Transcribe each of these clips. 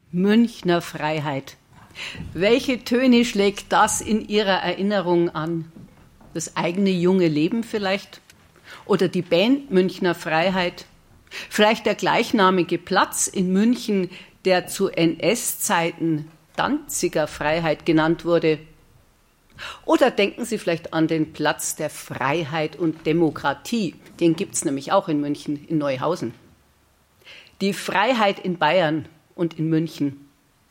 Münchner Freiheit. Welche Töne schlägt das in Ihrer Erinnerung an? Das eigene junge Leben vielleicht? Oder die Band Münchner Freiheit? Vielleicht der gleichnamige Platz in München, der zu NS-Zeiten Danziger Freiheit genannt wurde? Oder denken Sie vielleicht an den Platz der Freiheit und Demokratie? Den gibt es nämlich auch in München, in Neuhausen. Die Freiheit in Bayern und in München.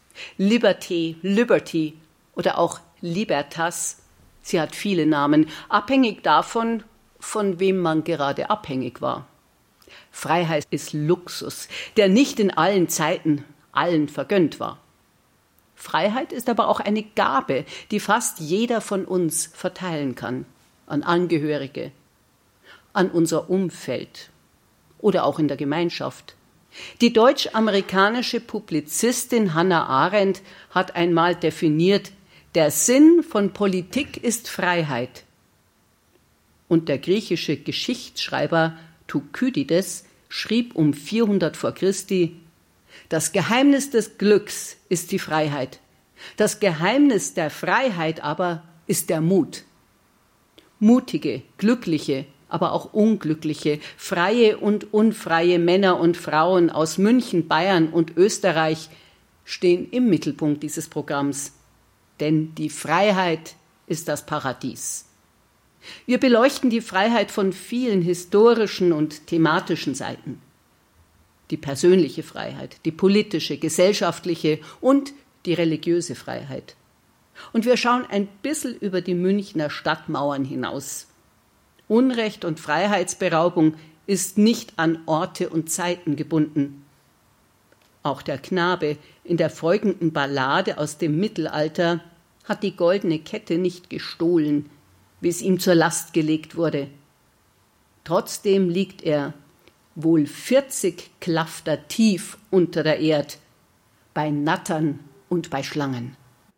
Liberty oder auch Libertas. Sie hat viele Namen, abhängig davon, von wem man gerade abhängig war. Freiheit ist Luxus, der nicht in allen Zeiten allen vergönnt war. Freiheit ist aber auch eine Gabe, die fast jeder von uns verteilen kann, an Angehörige, an unser Umfeld oder auch in der Gemeinschaft. Die deutsch-amerikanische Publizistin Hannah Arendt hat einmal definiert, der Sinn von Politik ist Freiheit. Und der griechische Geschichtsschreiber Thukydides schrieb um 400 vor Christi: Das Geheimnis des Glücks ist die Freiheit. Das Geheimnis der Freiheit aber ist der Mut. Mutige, glückliche, aber auch unglückliche, freie und unfreie Männer und Frauen aus München, Bayern und Österreich stehen im Mittelpunkt dieses Programms. Denn die Freiheit ist das Paradies. Wir beleuchten die Freiheit von vielen historischen und thematischen Seiten. Die persönliche Freiheit, die politische, gesellschaftliche und die religiöse Freiheit. Und wir schauen ein bisschen über die Münchner Stadtmauern hinaus. Unrecht und Freiheitsberaubung ist nicht an Orte und Zeiten gebunden. Auch der Knabe in der folgenden Ballade aus dem Mittelalter hat die goldene Kette nicht gestohlen, wie es ihm zur Last gelegt wurde. Trotzdem liegt er wohl 40 Klafter tief unter der Erd, bei Nattern und bei Schlangen.